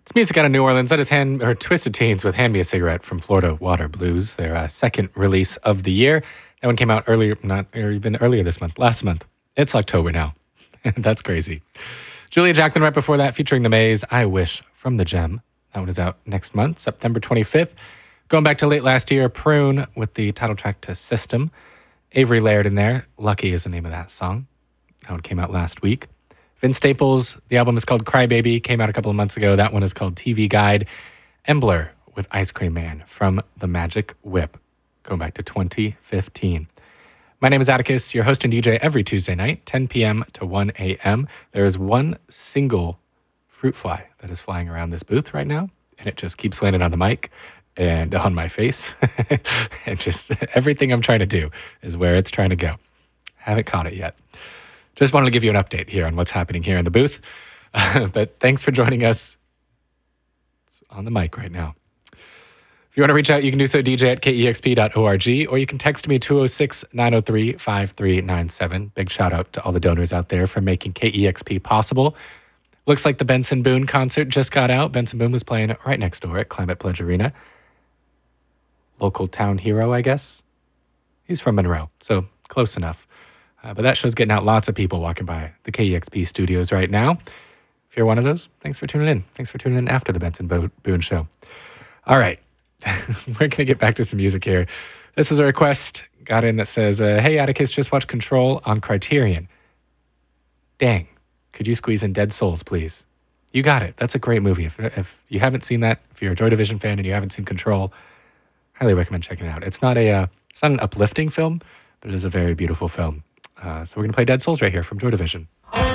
It's music out of New Orleans. That is Twisted Teens with Hand Me a Cigarette from Florida Water Blues, their second release of the year. That one came out earlier, even earlier this month, last month. It's October now. That's crazy. Julia Jacklin right before that, featuring The Maze, I Wish from the Gem. That one is out next month, September 25th. Going back to late last year, Prune with the title track to System. Avery Laird in there. Lucky is the name of that song. That one came out last week. Vince Staples, the album is called Crybaby, came out a couple of months ago. That one is called TV Guide. Embler with Ice Cream Man from The Magic Whip, going back to 2015. My name is Atticus, your host and DJ every Tuesday night, 10 p.m. to 1 a.m. There is one single fruit fly that is flying around this booth right now, and it just keeps landing on the mic and on my face. And just everything I'm trying to do is where it's trying to go. Haven't caught it yet. Just wanted to give you an update here on what's happening here in the booth. But thanks for joining us. It's on the mic right now. If you want to reach out, you can do so, DJ at kexp.org, or you can text me 206-903-5397. Big shout out to all the donors out there for making KEXP possible. Looks like the Benson Boone concert just got out. Benson Boone was playing right next door at Climate Pledge Arena. Local town hero, I guess. He's from Monroe, so close enough. But that show's getting out lots of people walking by the KEXP studios right now. If you're one of those, thanks for tuning in. Thanks for tuning in after the Benson Boone show. All right, we're going to get back to some music here. This was a request got in that says, hey, Atticus, just watch Control on Criterion. Dang, could you squeeze in Dead Souls, please? You got it. That's a great movie. If you haven't seen that, if you're a Joy Division fan and you haven't seen Control, highly recommend checking it out. It's not an uplifting film, but it is a very beautiful film. So we're going to play Dead Souls right here from Joy Division.